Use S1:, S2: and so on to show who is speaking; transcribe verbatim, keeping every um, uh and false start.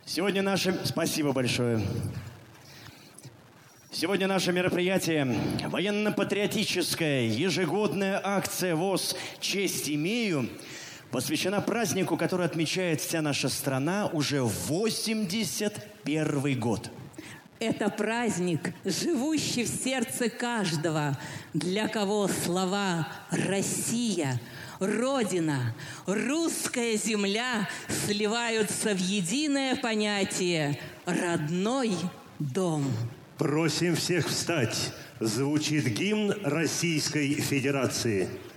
S1: Сегодня наше... Спасибо большое. Сегодня наше мероприятие – военно-патриотическая ежегодная акция ВОС «Честь имею» посвящена празднику, который отмечает вся наша страна уже восемьдесят первый год.
S2: Это праздник, живущий в сердце каждого, для кого слова «Россия», «Родина», «Русская земля» сливаются в единое понятие «родной дом».
S3: Просим всех встать. Звучит гимн Российской Федерации.